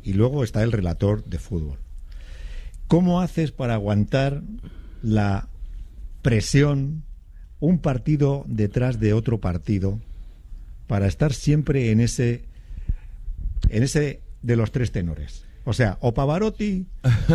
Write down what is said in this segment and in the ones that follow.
y luego está el relator de fútbol. ¿Cómo haces para aguantar la presión, un partido detrás de otro partido, para estar siempre en ese de los tres tenores? O sea, o Pavarotti,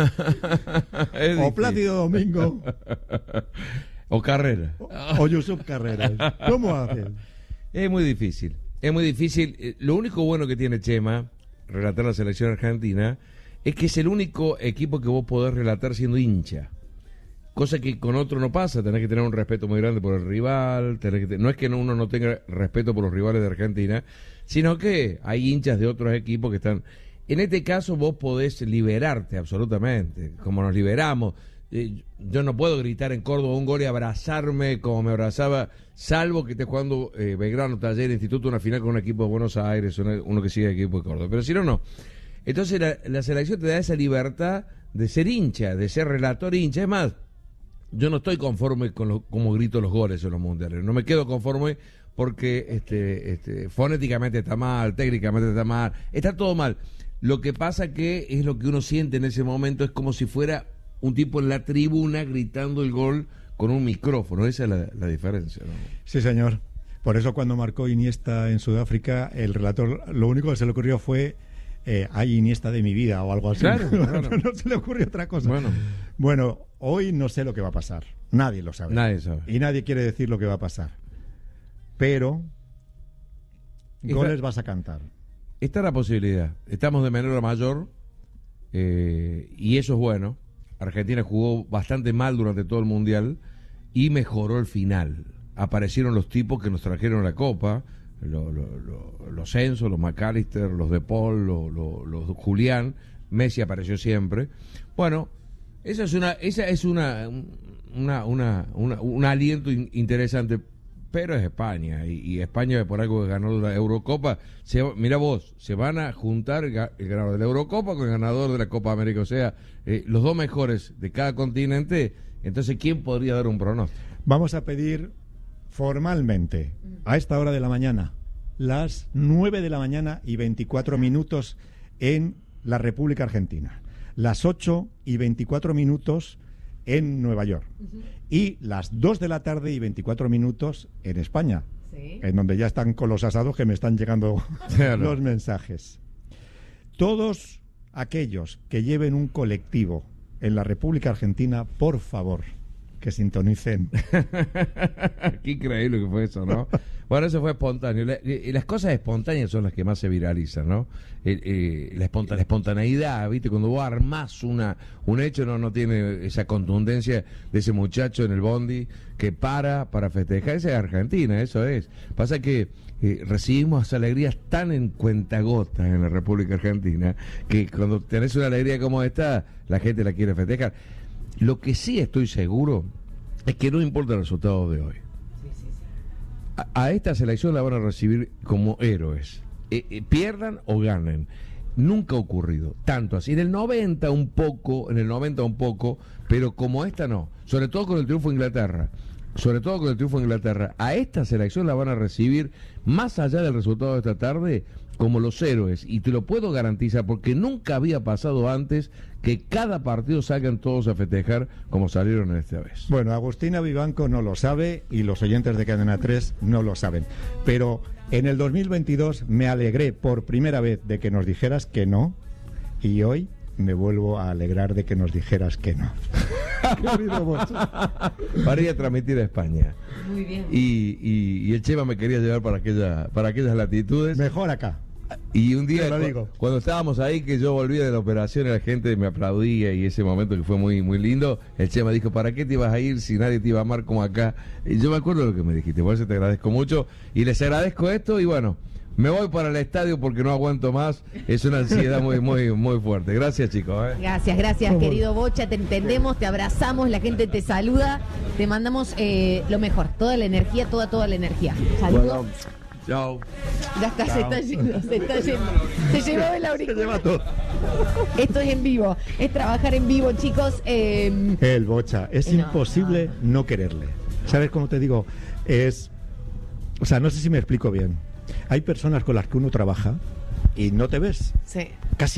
o Plácido Domingo, o Carrera, o Yusuf Carreras. ¿Cómo haces? Es muy difícil. Lo único bueno que tiene Chema, relatar la selección argentina, es que es el único equipo que vos podés relatar siendo hincha. Cosa que con otro no pasa, tenés que tener un respeto muy grande por el rival, no es que uno no tenga respeto por los rivales de Argentina, sino que hay hinchas de otros equipos que están... En este caso vos podés liberarte absolutamente, como nos liberamos. Yo no puedo gritar en Córdoba un gol y abrazarme como me abrazaba, salvo que esté jugando Belgrano, Talleres, Instituto, una final con un equipo de Buenos Aires, uno que sigue el equipo de Córdoba. Pero si no, no. Entonces la selección te da esa libertad de ser hincha, de ser relator hincha. Es más, yo no estoy conforme con cómo grito los goles en los mundiales. No me quedo conforme porque fonéticamente está mal, técnicamente está mal, está todo mal. Lo que pasa que es lo que uno siente en ese momento, es como si fuera un tipo en la tribuna gritando el gol con un micrófono. Esa es la diferencia, ¿no? Sí, señor. Por eso cuando marcó Iniesta en Sudáfrica, el relator, lo único que se le ocurrió fue hay Iniesta de mi vida o algo así. Claro, claro. No se le ocurrió otra cosa. Bueno, hoy no sé lo que va a pasar. Nadie lo sabe. Nadie sabe. Y nadie quiere decir lo que va a pasar. Pero goles vas a cantar. Está la posibilidad. Estamos de menor a mayor y eso es bueno. Argentina jugó bastante mal durante todo el Mundial y mejoró el final. Aparecieron los tipos que nos trajeron la Copa, los Enzo, los McAllister, los De Paul, los Julián. Messi apareció siempre. Bueno, esa es un aliento interesante. Pero es España, y España por algo que ganó la Eurocopa. Mira vos, se van a juntar el ganador de la Eurocopa con el ganador de la Copa América, o sea, los dos mejores de cada continente. Entonces, ¿quién podría dar un pronóstico? Vamos a pedir formalmente, a esta hora de la mañana, las 9 de la mañana y 24 minutos en la República Argentina, las 8 y 24 minutos en Nueva York, y las 2 de la tarde y 24 minutos en España, ¿sí? En donde ya están con los asados que me están llegando los mensajes. Todos aquellos que lleven un colectivo en la República Argentina, por favor, que sintonicen. Qué increíble que fue eso, ¿no? Bueno, eso fue espontáneo. Las cosas espontáneas son las que más se viralizan, ¿no? La espontaneidad, ¿viste? Cuando vos armás un hecho, no tiene esa contundencia de ese muchacho en el bondi que para festejar. Esa es Argentina, eso es. Pasa que recibimos alegrías tan en cuentagotas en la República Argentina que cuando tenés una alegría como esta, la gente la quiere festejar. Lo que sí estoy seguro es que no importa el resultado de hoy. A esta selección la van a recibir como héroes. Pierdan o ganen. Nunca ha ocurrido tanto así. En el 90 un poco, pero como esta no. Sobre todo con el triunfo de Inglaterra. A esta selección la van a recibir, más allá del resultado de esta tarde, como los héroes. Y te lo puedo garantizar, porque nunca había pasado antes que cada partido salgan todos a festejar como salieron esta vez. Bueno, Agustina Vivanco no lo sabe y los oyentes de Cadena 3 no lo saben. Pero en el 2022 me alegré por primera vez de que nos dijeras que no, y hoy me vuelvo a alegrar de que nos dijeras que no. Querido Bocha. Para ir a transmitir a España. Muy bien. Y el Chema me quería llevar para aquellas latitudes. Mejor acá. Y un día, cuando estábamos ahí, que yo volvía de la operación y la gente me aplaudía, y ese momento que fue muy, muy lindo, el Chema dijo: ¿para qué te ibas a ir si nadie te iba a amar como acá? Y yo me acuerdo de lo que me dijiste, por eso te agradezco mucho, y les agradezco esto, y bueno, me voy para el estadio porque no aguanto más. Es una ansiedad muy, muy, muy fuerte. Gracias, chicos. Gracias, querido Bocha. Te entendemos, te abrazamos, la gente te saluda. Te mandamos lo mejor, toda la energía, toda la energía. Saludos. Bueno, chao. Ya está, chao. Se está yendo. Se llevó el auricular. Se lleva todo. Esto es en vivo, es trabajar en vivo, chicos. El Bocha, es imposible no quererle. ¿Sabes cómo te digo? O sea, no sé si me explico bien. Hay personas con las que uno trabaja y no te ves. Sí. Casi